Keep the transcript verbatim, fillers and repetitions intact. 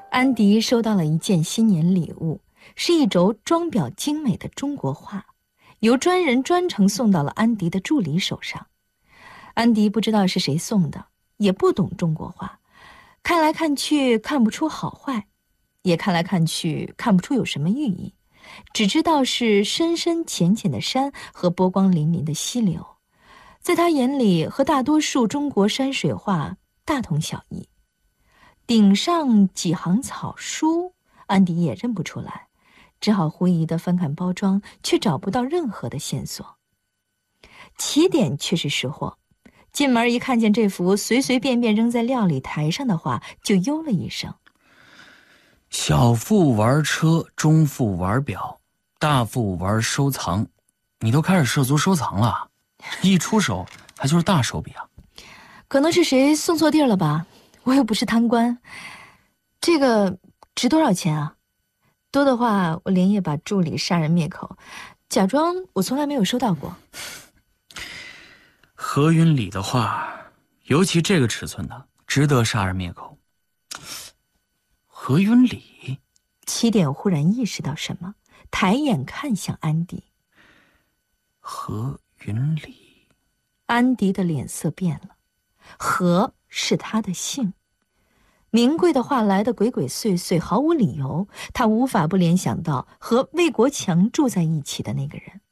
安迪收到了一件新年礼物，是一轴装裱精美的中国画，由专人专程送到了安迪的助理手上。安迪不知道是谁送的，也不懂中国画，看来看去看不出好坏，也看来看去看不出有什么寓意，只知道是深深浅浅的山和波光粼粼的溪流，在他眼里和大多数中国山水画大同小异。顶上几行草书，安迪也认不出来，只好狐疑地翻看包装，却找不到任何的线索。起点却是识货，进门一看见这幅随随便便扔在料理台上的画，就哟了一声。 小富玩车，中富玩表，大富玩收藏，你都开始涉足收藏了，一出手还就是大手笔啊！ 可能是谁送错地儿了吧，我又不是贪官。这个值多少钱啊？多的话，我连夜把助理杀人灭口，假装我从来没有收到过。 何云礼的画，尤其这个尺寸的，值得杀人灭口。何云礼， 起点忽然意识到什么，抬眼看向安迪。 何云礼， 安迪的脸色变了。何是他的姓，名贵的画来得鬼鬼祟祟，毫无理由，他无法不联想到和魏国强住在一起的那个人。